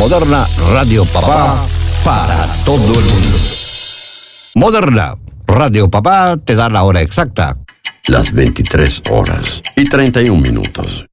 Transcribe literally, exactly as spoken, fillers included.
Moderna Radio Papá para todo el mundo. Moderna Radio Papá te da la hora exacta. Las veintitrés horas y treinta y un minutos.